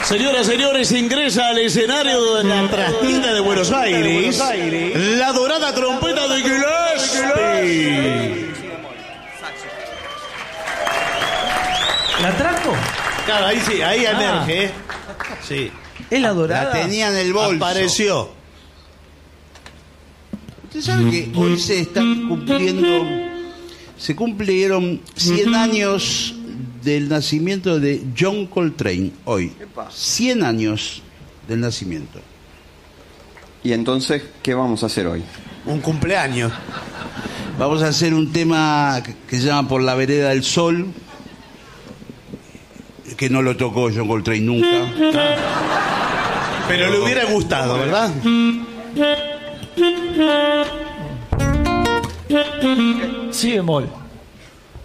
Señoras y señores, ingresa al escenario de la trastienda de Buenos Aires, la dorada trompeta de Gillespie. ¿La trajo? Claro, ahí sí, ahí emerge. Sí. ¿Es la dorada? La tenía en el bolso. Apareció. Usted sabe que hoy se están cumpliendo, se cumplieron 100 años del nacimiento de John Coltrane, hoy. 100 años del nacimiento. Y entonces, ¿qué vamos a hacer hoy? Un cumpleaños. Vamos a hacer un tema que se llama Por la vereda del sol, que no lo tocó John Coltrane nunca. Pero le hubiera gustado, ¿verdad? Si bemol.